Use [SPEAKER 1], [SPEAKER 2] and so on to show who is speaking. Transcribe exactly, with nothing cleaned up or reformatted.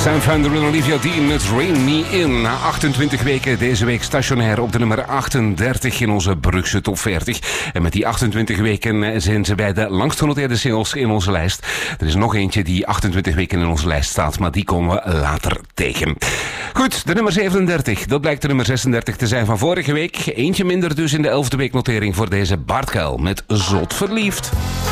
[SPEAKER 1] Sam Fender en Olivia Dean met Rain Me In. Na achtentwintig weken deze week stationair op de nummer achtendertig in onze Brugse Top veertig. En met die achtentwintig weken zijn ze bij de langst genoteerde singles in onze lijst. Er is nog eentje die achtentwintig weken in onze lijst staat, maar die komen we later tegen. Goed, de nummer zevenendertig. Dat blijkt de nummer zesendertig te zijn van vorige week. Eentje minder dus in de elfde weeknotering voor deze Bart Kuil met Zot Verliefd.